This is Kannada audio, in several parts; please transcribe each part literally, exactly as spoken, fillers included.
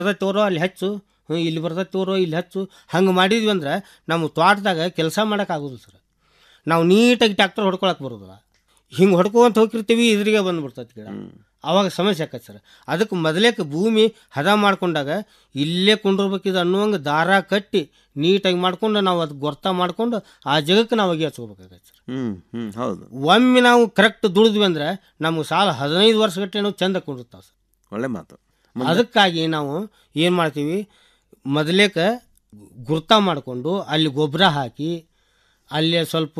ತೋರೋ ಅಲ್ಲಿ ಹಚ್ಚು, ಹ್ಞೂ ಇಲ್ಲಿ ಬರ್ತೈತೆ ತೋರೋ ಇಲ್ಲಿ ಹಚ್ಚು, ಹಂಗೆ ಮಾಡಿದ್ವಿ ಅಂದ್ರೆ ನಮ್ಮ ತೋಟದಾಗ ಕೆಲಸ ಮಾಡೋಕ್ಕಾಗೋದಿಲ್ಲ ಸರ್. ನಾವು ನೀಟಾಗಿ ಟ್ಯಾಕ್ಟರ್ ಹೊಡ್ಕೊಳಕ್ಕೆ ಬರೋದಿಲ್ಲ. ಹಿಂಗೆ ಹೊಡ್ಕೊಂತ ಹೋಗಿರ್ತೀವಿ, ಇದ್ರಿಗೆ ಬಂದುಬಿಡ್ತೈತೆ ಗಿಡ. ಆವಾಗ ಸಮಸ್ಯೆ ಆಕೈತೆ ಸರ್. ಅದಕ್ಕೆ ಮೊದಲೇಕ ಭೂಮಿ ಹದ ಮಾಡ್ಕೊಂಡಾಗ ಇಲ್ಲೇ ಕುಂಡಿರ್ಬೇಕಿದು ಅನ್ನುವಂಗೆ ದಾರ ಕಟ್ಟಿ ನೀಟಾಗಿ ಮಾಡ್ಕೊಂಡು ನಾವು ಅದು ಗೊರ್ತ ಮಾಡ್ಕೊಂಡು ಆ ಜಾಗಕ್ಕೆ ನಾವು ಅಗಿ ಹಚ್ಕೋಬೇಕಾಗೈತೆ ಸರ್. ಹ್ಮ್ ಹ್ಮ್ ಹೌದು. ಒಮ್ಮೆ ನಾವು ಕರೆಕ್ಟ್ ದುಡಿದ್ವಿ ಅಂದ್ರೆ ನಮ್ಗೆ ಸಾಲ ಹದಿನೈದು ವರ್ಷಗಟ್ಟಲೆ ನಾವು ಚಂದ ಕುಂಡಿರ್ತಾವೆ ಸರ್. ಒಳ್ಳೆ ಮಾತು. ಅದಕ್ಕಾಗಿ ನಾವು ಏನು ಮಾಡ್ತೀವಿ, ಮೊದಲೇಕ ಗುರ್ತ ಮಾಡಿಕೊಂಡು ಅಲ್ಲಿ ಗೊಬ್ಬರ ಹಾಕಿ ಅಲ್ಲಿ ಸ್ವಲ್ಪ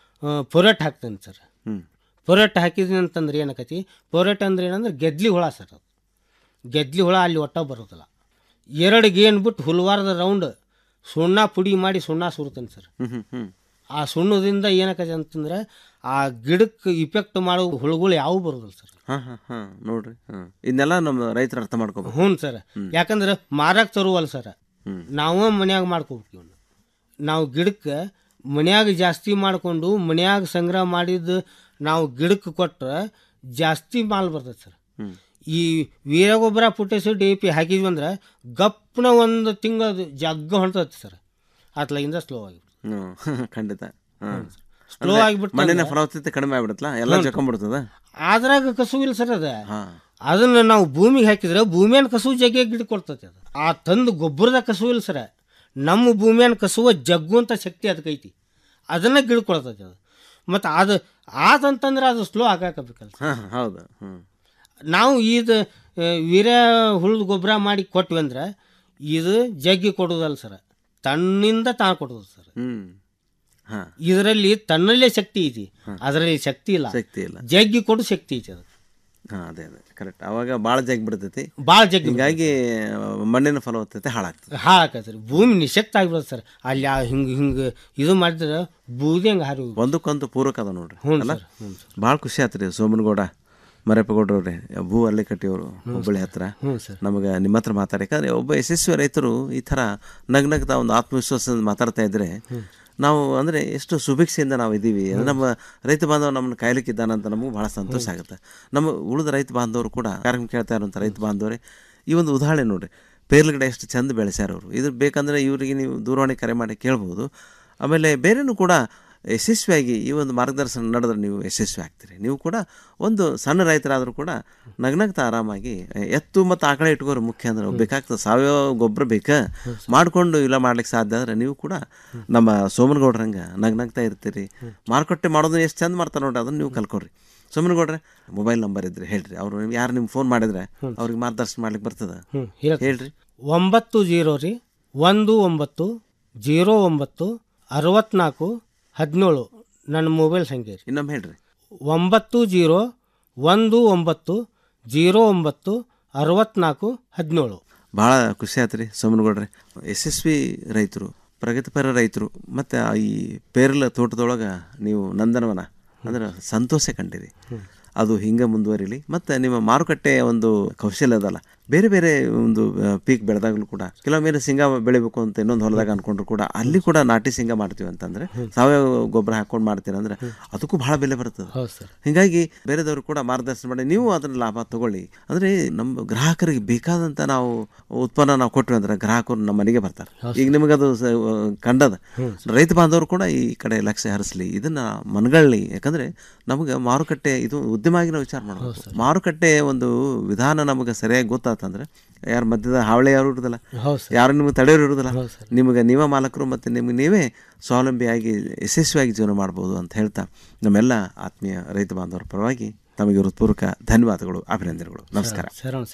ಪೊರೆಟ್ ಹಾಕ್ತೇನೆ ಸರ್. ಹ್ಮ್ ಪೊರೆಟ್ ಹಾಕಿದ್ವಿ ಅಂತಂದ್ರೆ ಏನಕತಿ, ಪೊರೆಟ್ ಅಂದ್ರೆ ಏನಂದ್ರೆ ಗೆದ್ಲಿ ಹುಳ ಸರ್. ಅದು ಗೆದ್ಲಿ ಹುಳ ಅಲ್ಲಿ ಒಟ್ಟ ಬರೋದಿಲ್ಲ. ಎರಡು ಗೇನ್ ಬಿಟ್ಟು ಹುಲ್ವಾರದ ರೌಂಡ್ ಸುಣ್ಣ ಪುಡಿ ಮಾಡಿ ಸುಣ್ಣ ಸುರ್ತೇನೆ ಸರ್. ಹ್ಮ್ ಹ್ಮ್ ಹ್ಮ್ ಆ ಸುಣ್ಣದಿಂದ ಏನಕತಿ ಅಂತಂದ್ರೆ ಆ ಗಿಡಕ್ಕೆ ಇಫೆಕ್ಟ್ ಮಾಡೋ ಹುಳುಗಳು ಯಾವ ಬರೋದಿಲ್ಲ ಸರ್. ಹಾ ಹಾ ಹಾ ನೋಡ್ರಿ. ಹಾಂ ಇದನ್ನೆಲ್ಲ ನಮ್ಮ ರೈತರು ಅರ್ಥ ಮಾಡ್ಕೋಬೇಕು. ಹ್ಞೂ ಸರ್. ಯಾಕಂದ್ರೆ ಮಾರಕ್ಕೆ ತರುವಲ್ಲ ಸರ್, ಹ್ಮ್ ನಾವು ಮನ್ಯಾಗ ಮಾಡ್ಕೋಬೇಕು ಇವನು. ನಾವು ಗಿಡಕ್ಕೆ ಮನ್ಯಾಗ ಜಾಸ್ತಿ ಮಾಡಿಕೊಂಡು ಮನ್ಯಾಗ ಸಂಗ್ರಹ ಮಾಡಿದ್ದು ನಾವು ಗಿಡಕ್ಕೆ ಕೊಟ್ಟರೆ ಜಾಸ್ತಿ ಮಾಲ್ ಬರ್ತದೆ ಸರ್. ಹ್ಮ್ ಈ ವೀರಗೊಬ್ಬರ ಪುಟ್ಟೇಸು ಡಿ ಪಿ ಹಾಕಿದ್ವಿ ಅಂದ್ರೆ ಗಪ್ನ ಒಂದು ತಿಂಗಳು ಜಗ್ಗ ಹೊಂಟತ್ತೆ ಸರ್. ಅತ್ಲಾಗಿಂದ ಸ್ಲೋ ಆಗಿಬಿಡ್ತು. ಹ್ಮ್ ಖಂಡಿತ. ಹಾಂ ಸ್ಲೋ ಆಗಿಬಿಟ್ಟು ಮಣ್ಣಿನ ಫಲವತ್ತತೆ ಕಡಿಮೆ ಆಗ್ಬಿಡತ್ತಲ್ಲ, ಎಲ್ಲ ಜಕೊಂಡ್ಬಿಡ್ತದ. ಅದ್ರಾಗ ಕಸು ಇಲ್ಲ ಸರ್. ಅದ ಹಾಂ ಅದನ್ನು ನಾವು ಭೂಮಿಗೆ ಹಾಕಿದ್ರೆ ಭೂಮಿಯನ್ ಕಸು ಜಗ್ಗಿ ಗಿಡ ಕೊಡ್ತೈತೆ. ಅದು ಆ ತಂದು ಗೊಬ್ಬರದ ಕಸು ಇಲ್ಲ ಸರ್. ನಮ್ಮ ಭೂಮಿಯನ್ ಕಸುವ ಜಗ್ಗುವಂಥ ಶಕ್ತಿ ಅದಕ್ಕೈತಿ, ಅದನ್ನ ಗಿಡ ಕೊಡ್ತೈತೆ ಅದು. ಮತ್ತು ಅದು ಆತಂತಂದ್ರೆ ಅದು ಸ್ಲೋ ಆಗಾಕಬೇಕಲ್ಲ. ಹಾಂ ಹೌದು. ಹ್ಞೂ ನಾವು ಇದು ವೀರ ಹುಳಿದ ಗೊಬ್ಬರ ಮಾಡಿ ಕೊಟ್ವಿ ಅಂದ್ರೆ ಇದು ಜಗ್ಗಿ ಕೊಡೋದಲ್ಲ ಸರ್, ತನ್ನಿಂದ ತಾನು ಕೊಡೋದು ಸರ್. ಹ್ಮ್ ಹಾಂ ಇದರಲ್ಲಿ ತನ್ನಲ್ಲೇ ಶಕ್ತಿ ಐತಿ, ಅದರಲ್ಲಿ ಶಕ್ತಿ ಇಲ್ಲ. ಶಕ್ತಿ ಇಲ್ಲ, ಜಗ್ಗಿ ಕೊಡೋ ಶಕ್ತಿ ಐತಿ ಅದು. ಹಾಂ ಅದೇ ಅದೇ ಕರೆಕ್ಟ್. ಅವಾಗ ಭಾಳ ಜಗ್ ಬಿಡ್ತೈತಿ, ಭಾಳ ಜಗ್ಗಿ. ಹೀಗಾಗಿ ಮಣ್ಣಿನ ಫಲವತ್ತತೆ ಹಾಳಾಗ್ತದೆ. ಹಾಳಾಕತ್ತೆ ಸರ್. ಭೂಮಿ ನಿಶಕ್ತ ಆಗಿಬಿಡುತ್ತೆ ಸರ್. ಅಲ್ಲಿ ಹಿಂಗೆ ಹಿಂಗೆ ಇದು ಮಾಡಿದ್ರೆ ಬೂದಿ ಹಂಗೆ ಹಾರಿ ಹೋಗಿ ಒಂದಕ್ಕೊಂದು ಪೂರಕ ಅದ ನೋಡ್ರಿ. ಹ್ಞೂ ಅಲ್ಲ ಸರ್. ಹ್ಞೂ ಸರ್. ಭಾಳ ಖುಷಿ ಆಯ್ತು ರೀ ಸೋಮನಗೌಡ ಮರೆಪಗೌಡ್ರವ್ರೆ, ಭೂ ಅಲ್ಲೇ ಕಟ್ಟಿಯವರು ಹುಬ್ಬಳ್ಳಿ ಹತ್ರ. ಹ್ಞೂ ಸರ್. ನಮಗೆ ನಿಮ್ಮ ಹತ್ರ ಮಾತಾಡಿ, ಯಾಕಂದರೆ ಒಬ್ಬ ಯಶಸ್ವಿ ರೈತರು ಈ ಥರ ನಗ್ನಗ್ತಾ ಒಂದು ಆತ್ಮವಿಶ್ವಾಸದಿಂದ ಮಾತಾಡ್ತಾ ಇದ್ದರೆ ನಾವು ಅಂದರೆ ಎಷ್ಟು ಸುಭಿಕ್ಷೆಯಿಂದ ನಾವು ಇದ್ದೀವಿ, ನಮ್ಮ ರೈತ ಬಾಂಧವ ನಮ್ಮನ್ನು ಕಾಯ್ಲಿಕ್ಕಿದ್ದಾನಂತ ನಮಗೂ ಭಾಳ ಸಂತೋಷ ಆಗುತ್ತೆ. ನಮ್ಮ ಉಳಿದ ರೈತ ಬಾಂಧವರು ಕೂಡ ಕಾರ್ಯಕ್ರಮ ಕೇಳ್ತಾ ಇರುವಂಥ ರೈತ ಬಾಂಧವರೇ ಈ ಒಂದು ಉದಾಹರಣೆ ನೋಡಿರಿ. ಪೇರ್ಲ ಗಿಡ ಎಷ್ಟು ಚಂದ ಬೆಳೆಸ್ಯಾರ ಅವರು. ಇದು ಬೇಕಂದರೆ ಇವರಿಗೆ ನೀವು ದೂರವಾಣಿ ಕರೆ ಮಾಡಿ ಕೇಳ್ಬೋದು. ಆಮೇಲೆ ಬೇರೆನೂ ಕೂಡ ಯಶಸ್ವಿಯಾಗಿ ಈ ಒಂದು ಮಾರ್ಗದರ್ಶನ ನಡೆದ್ರೆ ನೀವು ಯಶಸ್ವಿ ಆಗ್ತೀರಿ. ನೀವು ಕೂಡ ಒಂದು ಸಣ್ಣ ರೈತರಾದರೂ ಕೂಡ ನಗ್ನಗ್ತಾ ಆರಾಮಾಗಿ ಎತ್ತು ಮತ್ತು ಆಕಳ ಇಟ್ಕೋರು ಮುಖ್ಯ ಅಂದ್ರೆ ಬೇಕಾಗ್ತದೆ. ಸಾವಯವ ಗೊಬ್ಬರ ಬೇಕಾ ಮಾಡಿಕೊಂಡು ಇಲ್ಲ ಮಾಡ್ಲಿಕ್ಕೆ ಸಾಧ್ಯ ಆದರೆ ನೀವು ಕೂಡ ನಮ್ಮ ಸೋಮನಗೌಡ್ರಂಗೆ ನಗ್ನಗ್ತಾ ಇರ್ತೀರಿ. ಮಾರುಕಟ್ಟೆ ಮಾಡೋದನ್ನ ಎಷ್ಟು ಚಂದ ಮಾಡ್ತಾರೆ ನೋಡ್ರಿ, ಅದನ್ನು ನೀವು ಕಲ್ಕೊಡ್ರಿ. ಸೋಮನಗೌಡ್ರೆ ಮೊಬೈಲ್ ನಂಬರ್ ಇದ್ರೆ ಹೇಳ್ರಿ, ಅವರು ಯಾರು ನಿಮ್ಗೆ ಫೋನ್ ಮಾಡಿದ್ರೆ ಅವ್ರಿಗೆ ಮಾರ್ಗದರ್ಶನ ಮಾಡ್ಲಿಕ್ಕೆ ಬರ್ತದೆ, ಹೇಳ್ರಿ. ಒಂಬತ್ತು ಜೀರೋ ರೀ ಒಂದು ಒಂಬತ್ತು ಜೀರೋ ಒಂಬತ್ತು ಅರವತ್ನಾಲ್ಕು ಹದಿನೇಳು ನನ್ನ ಮೊಬೈಲ್ ಸಂಖ್ಯೆ ರೀ. ಇನ್ನೊಮ್ಮೆ ಹೇಳ್ರಿ. ಒಂಬತ್ತು ಜೀರೋ ಒಂದು ಒಂಬತ್ತು ಜೀರೋ ಒಂಬತ್ತು ಅರವತ್ನಾಲ್ಕು ಹದಿನೇಳು. ಭಾಳ ಖುಷಿ ಆಯ್ತು ರೀ ಸೋಮನಗೌಡ್ರೆ. ಯಶಸ್ವಿ ರೈತರು, ಪ್ರಗತಿಪರ ರೈತರು, ಮತ್ತು ಈ ಪೇರಲ ತೋಟದೊಳಗೆ ನೀವು ನಂದನವನ ಅಂದ್ರೆ ಸಂತೋಷ ಕಂಡಿರಿ. ಅದು ಹಿಂಗೆ ಮುಂದುವರಿಲಿ. ಮತ್ತು ನಿಮ್ಮ ಮಾರುಕಟ್ಟೆ ಒಂದು ಕೌಶಲ್ಯ ಅದಲ್ಲ, ಬೇರೆ ಬೇರೆ ಒಂದು ಪೀಕ್ ಬೆಳೆದಾಗಲೂ ಕೂಡ ಕೆಲವೊಮ್ಮೆ ಶೇಂಗಾ ಬೆಳಿಬೇಕು ಅಂತ ಇನ್ನೊಂದು ಹೊಲದಾಗ ಅಂದ್ಕೊಂಡ್ರು ಕೂಡ ಅಲ್ಲಿ ಕೂಡ ನಾಟಿ ಶೇಂಗಾ ಮಾಡ್ತೀವಿ ಅಂತಂದರೆ ಸಾವಯವ ಗೊಬ್ಬರ ಹಾಕ್ಕೊಂಡು ಮಾಡ್ತೀರ ಅಂದರೆ ಅದಕ್ಕೂ ಭಾಳ ಬೆಲೆ ಬರ್ತದೆ. ಹೀಗಾಗಿ ಬೇರೆದವರು ಕೂಡ ಮಾರ್ಗದರ್ಶನ ಮಾಡಿ ನೀವು ಅದನ್ನು ಲಾಭ ತಗೊಳ್ಳಿ. ಅಂದರೆ ನಮ್ಮ ಗ್ರಾಹಕರಿಗೆ ಬೇಕಾದಂಥ ನಾವು ಉತ್ಪನ್ನ ನಾವು ಕೊಟ್ವಿ ಅಂದ್ರೆ ಗ್ರಾಹಕರು ನಮ್ಮ ಮನೆಗೆ ಬರ್ತಾರೆ. ಈಗ ನಿಮಗದು ಕಂಡದ. ರೈತ ಬಾಂಧವರು ಕೂಡ ಈ ಕಡೆ ಲಕ್ಷ್ಯ ಹರಿಸಲಿ, ಇದನ್ನು ಮನಗಳ್ಳಿ. ಯಾಕಂದರೆ ನಮಗೆ ಮಾರುಕಟ್ಟೆ ಇದು ಉದ್ಯಮ ಆಗಿ ನಾವು ವಿಚಾರ ಮಾಡಬೇಕು. ಮಾರುಕಟ್ಟೆ ಒಂದು ವಿಧಾನ ನಮಗೆ ಸರಿಯಾಗಿ ಗೊತ್ತಾತಂದ್ರೆ ಯಾರ ಮಧ್ಯದ ಹಾವಳಿ ಯಾರು ಇರೋದಿಲ್ಲ, ಯಾರು ನಿಮಗೆ ತಡೆಯೋರು ಇರೋದಿಲ್ಲ. ನಿಮಗೆ ನೀವೇ ಮಾಲಕರು ಮತ್ತು ನಿಮಗೆ ನೀವೇ ಸ್ವಾವಲಂಬಿಯಾಗಿ ಯಶಸ್ವಿಯಾಗಿ ಜೀವನ ಮಾಡ್ಬೋದು ಅಂತ ಹೇಳ್ತಾ ನಮ್ಮೆಲ್ಲ ಆತ್ಮೀಯ ರೈತ ಬಾಂಧವರ ಪರವಾಗಿ ತಮಗೆ ಹೃತ್ಪೂರ್ವಕ ಧನ್ಯವಾದಗಳು, ಅಭಿನಂದನೆಗಳು. ನಮಸ್ಕಾರ.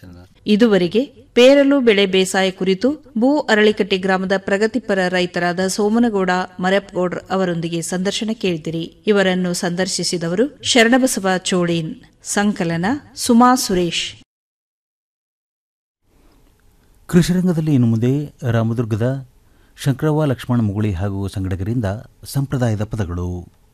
ಇದುವರೆಗೆ ಪೇರಲು ಬೆಳೆ ಬೇಸಾಯ ಕುರಿತು ಭೂ ಅರಳಿಕಟ್ಟೆ ಗ್ರಾಮದ ಪ್ರಗತಿಪರ ರೈತರಾದ ಸೋಮನಗೌಡ ಮರೆಪ್ಗೌಡ್ರ ಅವರೊಂದಿಗೆ ಸಂದರ್ಶನ ಕೇಳಿದಿರಿ. ಇವರನ್ನು ಸಂದರ್ಶಿಸಿದವರು ಶರಣಬಸವ ಚೋಳೀನ್. ಸಂಕಲನ ಸುಮಾ ಸುರೇಶ್. ಕೃಷಿರಂಗದಲ್ಲಿ ಇನ್ನು ಮುಂದೆ ರಾಮದುರ್ಗದ ಶಂಕರವ್ವ ಲಕ್ಷ್ಮಣ ಮುಗುಳಿ ಹಾಗೂ ಸಂಗಡಗರಿಂದ ಸಂಪ್ರದಾಯದ ಪದಗಳು.